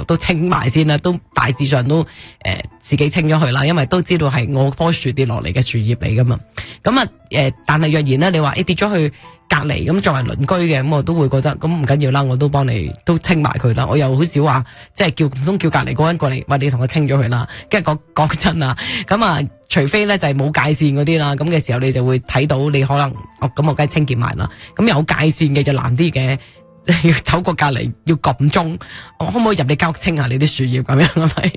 都清埋先啦，都大致上都自己清咗佢啦，因為都知道係我棵樹跌落嚟嘅樹葉嚟噶嘛。咁啊但係若然咧，你話跌咗去隔離咁作為鄰居嘅，咁我都會覺得咁唔緊要啦，我都幫你都清埋佢啦。我又好少話即係唔通叫隔離嗰個人過嚟話你同佢清咗佢啦。跟住講真啊，咁啊除非咧就係冇界線嗰啲啦，咁嘅時候你就會睇到你可能咁我梗係清潔埋啦。咁有界線嘅就難啲嘅，要走過隔離要撳鐘，我可唔可以入你間屋清下你啲樹葉咁樣係咪？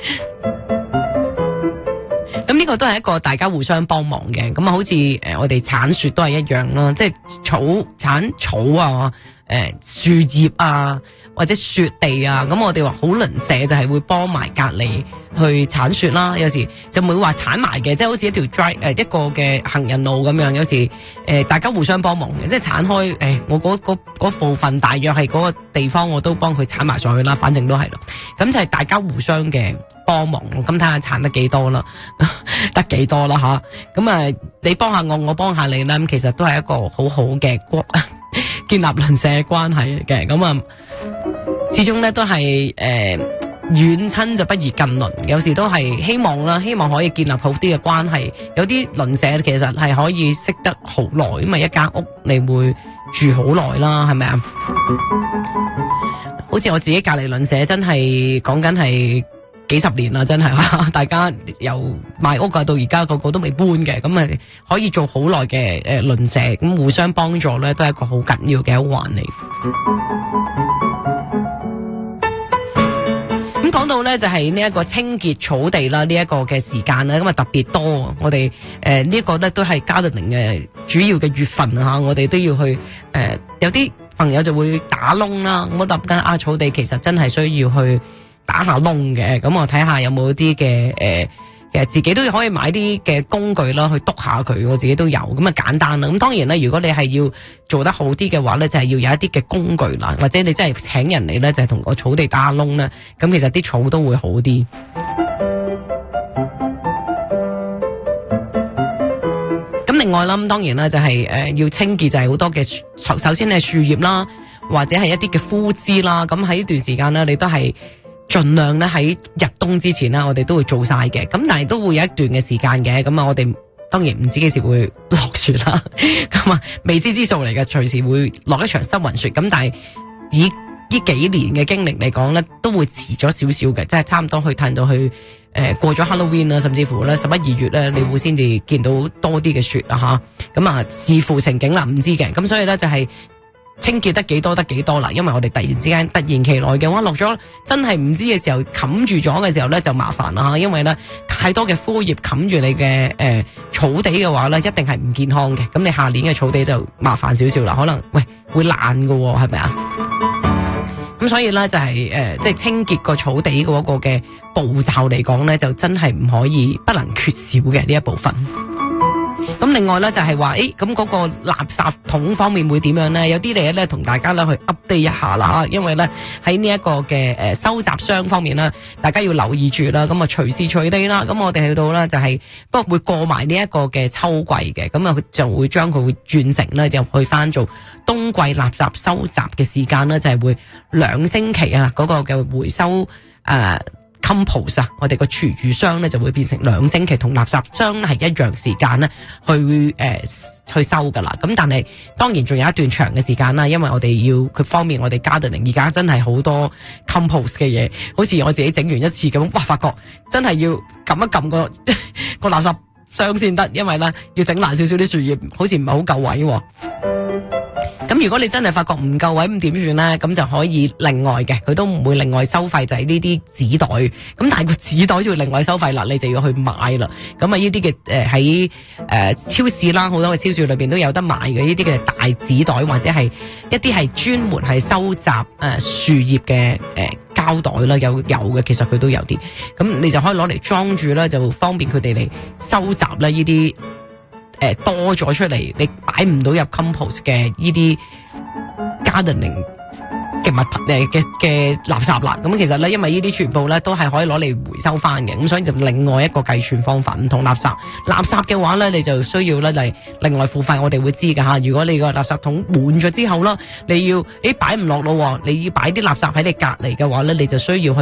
咁呢個都係一個大家互相幫忙嘅，咁啊好似我哋鏟雪都係一樣啦，即係鏟草啊、樹葉啊或者雪地啊，咁我哋話好鄰舍就係會幫埋隔離去鏟雪啦，有時就唔會話鏟埋嘅，即係好似一條一個嘅行人路咁樣，有時大家互相幫忙嘅，即係鏟開我嗰部分大約係嗰個地方我都幫佢鏟埋上去啦，反正都係咯，咁就係大家互相嘅幫忙，咁睇下鏟得幾多啦，得幾多啦吓，咁啊你幫下我，我幫下你啦，咁其實都係一個好好嘅建立鄰舍嘅關係嘅，咁啊始終咧都係遠親就不如近鄰，有時都係希望可以建立好啲嘅關係，有啲鄰舍其實係可以識得好耐，因為一間屋你會住好耐啦，係咪啊？好似我自己隔離鄰舍真係講緊係幾十年啦，真係大家由買屋到而家個個都未搬嘅，咁啊可以做好耐嘅鄰舍，咁互相幫助咧都係一個好緊要嘅一環嚟。咁講到咧就係呢一個清潔草地啦，呢一個嘅時間咧咁啊特別多，我哋呢個咧都係gardening嘅主要嘅月份啊，我哋都要去有啲朋友就會打窿啦，咁我諗緊草地其實真係需要去打下窿嘅，咁我睇下有冇啲嘅其實自己都可以買啲嘅工具啦，去督下佢，我自己都有，咁啊簡單啦。咁當然咧，如果你係要做得好啲嘅話咧，就係要有一啲嘅工具啦，或者你真係請人嚟咧，就係同個草地打下窿咧，咁其實啲草都會好啲。咁另外啦，咁當然啦，就係要清潔，就係好多嘅首先係樹葉啦，或者係一啲嘅枯枝啦。咁喺呢段時間咧，你都係盡量咧喺入冬之前啦，我哋都會做晒嘅。咁但係都會有一段嘅時間嘅。咁啊，我哋當然唔知幾時會落雪啦。咁啊，未知之數嚟嘅，隨時會落一場濕雲雪。咁但係以呢幾年嘅經歷嚟講咧，都會遲咗少少嘅，即係差唔多去褪到去過咗 Halloween 啦，甚至乎咧11、2月咧，你會先至見到多啲嘅雪啊吓。咁啊，視乎情景啦，唔知嘅。咁所以咧就係清潔得幾多得幾多啦，因為我哋突然之間突然其來嘅話落咗，真係唔知嘅時候冚住咗嘅時候咧就麻煩啦，因為咧太多嘅枯葉冚住你嘅草地嘅話咧，一定係唔健康嘅。咁你下年嘅草地就麻煩少少啦，可能會爛噶，係咪啊？咁所以咧就係即係清潔個草地嗰個嘅步驟嚟講咧，就真係唔可以不能缺少嘅呢一部分。咁另外咧就係話，咁嗰個垃圾桶方面會點樣咧？有啲嘢咧同大家咧去 update 一下啦，因為咧喺呢一個嘅收集箱方面啦，大家要留意住啦。咁啊隨時隨地啦，咁我哋去到咧就係不過會過埋呢一個嘅秋季嘅，咁啊就會將佢會轉成咧就去翻做冬季垃圾收集嘅時間咧，就係會2星期啊嗰個嘅回收compost 啊，我哋個廚餘箱咧就會變成2星期，同垃圾箱係一樣時間咧去收噶啦。咁但係當然仲有一段長嘅時間啦，因為我哋要佢方便我哋gardening，而家真係好多 compost 嘅嘢，好似我自己整完一次咁，哇！發覺真係要撳一撳個垃圾箱先得，因為咧要整爛少少啲樹葉，好似唔係好夠位喎。咁如果你真係發覺唔夠位，咁點算呢？咁就可以另外嘅，佢都唔會另外收費，就係呢啲紙袋。咁但係個紙袋就要另外收費啦，你就要去買啦。咁啊呢啲嘅喺超市啦，好多嘅超市裏邊都有得買嘅呢啲嘅大紙袋，或者係一啲係專門係收集樹葉嘅膠袋啦，有嘅，其實佢都有啲。咁你就可以攞嚟裝住啦，就方便佢哋嚟收集啦呢啲。多咗出嚟，你擺唔到入 compost 嘅呢啲 gardening 嘅物嘅垃圾啦。咁其實咧，因為呢啲全部咧都係可以攞嚟回收翻嘅，咁所以就另外一個計算方法。唔同垃圾嘅話咧，你就需要咧嚟另外付費，我哋會知噶吓。如果你個垃圾桶滿咗之後啦，你要擺唔落咯，你要擺啲垃圾喺你隔籬嘅話咧，你就需要去